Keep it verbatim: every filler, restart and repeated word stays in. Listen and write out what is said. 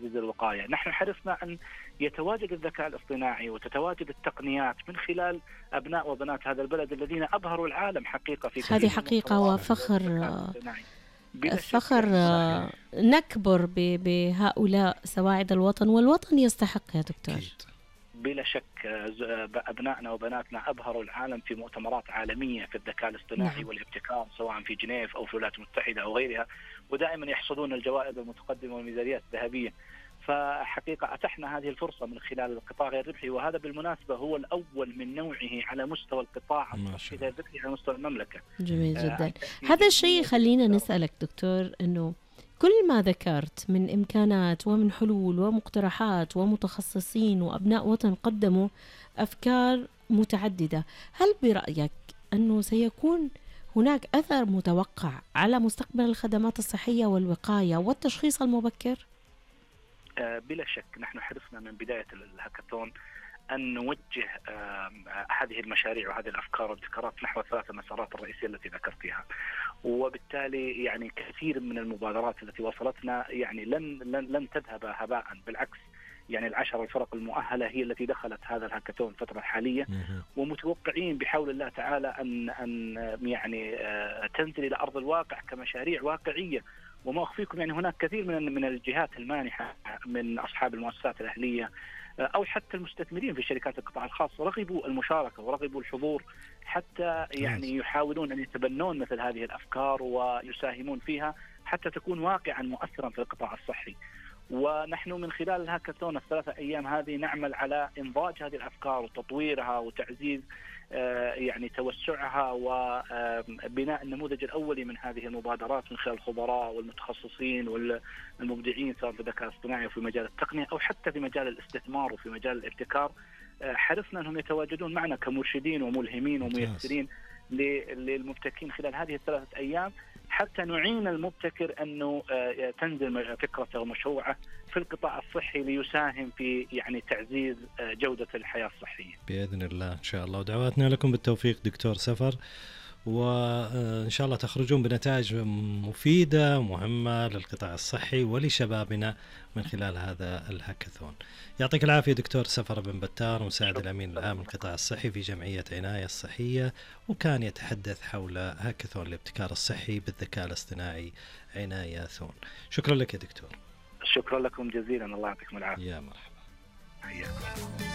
تعزيز الوقاية. نحن حرصنا أن يتواجد الذكاء الاصطناعي وتتواجد التقنيات من خلال أبناء وبنات هذا البلد الذين أبهروا العالم حقيقة في هذه حقيقة وفخر، فخر نكبر بهؤلاء سواعد الوطن، والوطن يستحق يا دكتور. بلا شك أبنائنا وبناتنا أبهروا العالم في مؤتمرات عالمية في الذكاء الاصطناعي نعم. والابتكار سواء في جنيف أو في الولايات المتحدة أو غيرها، ودائما يحصدون الجوائز المتقدمة والميداليات الذهبية. فحقيقة أتحنا هذه الفرصة من خلال القطاع غير الربحي، وهذا بالمناسبة هو الأول من نوعه على مستوى القطاع الصحي غير الربحي على مستوى المملكة. جميل جدا. آه هذا الشيء خلينا نسألك دكتور، أنه كل ما ذكرت من إمكانات ومن حلول ومقترحات ومتخصصين وأبناء وطن قدموا أفكار متعددة، هل برأيك أنه سيكون هناك أثر متوقع على مستقبل الخدمات الصحية والوقاية والتشخيص المبكر؟ بلا شك نحن حرصنا من بداية الهاكاثون أن نوجه هذه المشاريع وهذه الأفكار والابتكارات نحو الثلاث مسارات الرئيسية التي ذكرتها، وبالتالي يعني كثير من المبادرات التي وصلتنا يعني لن لن لن تذهب هباء، بالعكس يعني العشر الفرق المؤهلة هي التي دخلت هذا الهاكاثون الفترة الحالية، ومتوقعين بحول الله تعالى أن أن يعني تنزل إلى أرض الواقع كمشاريع واقعية. وما أخفيكم يعني هناك كثير من من الجهات المانحة من أصحاب المؤسسات الأهلية أو حتى المستثمرين في شركات القطاع الخاص رغبوا المشاركة ورغبوا الحضور، حتى يعني يحاولون أن يتبنون مثل هذه الأفكار ويساهمون فيها حتى تكون واقعا مؤثرا في القطاع الصحي. ونحن من خلال الهاكاثون الثلاثة أيام هذه نعمل على إنضاج هذه الأفكار وتطويرها وتعزيز يعني توسعها وبناء النموذج الأولي من هذه المبادرات من خلال الخبراء والمتخصصين والمبدعين سواء في الذكاء الاصطناعي وفي مجال التقنية أو حتى في مجال الاستثمار وفي مجال الابتكار. حرصنا أنهم يتواجدون معنا كمرشدين وملهمين وميسرين للمبتكرين خلال هذه الثلاثة أيام، حتى نعين المبتكر أنه تنزل فكرته ومشروعه في القطاع الصحي ليساهم في يعني تعزيز جودة الحياة الصحية بإذن الله إن شاء الله. ودعواتنا لكم بالتوفيق دكتور سفر، وإن شاء الله تخرجون بنتائج مفيدة مهمة للقطاع الصحي ولشبابنا من خلال هذا الهاكاثون. يعطيك العافية دكتور سفر بن بتار، مساعد الأمين العام للقطاع الصحي في جمعية عناية الصحية، وكان يتحدث حول هاكاثون الابتكار الصحي بالذكاء الاصطناعي عناية ثون. شكرا لك يا دكتور. شكرا لكم جزيلا، الله يعطيكم العافية. يا مرحبا.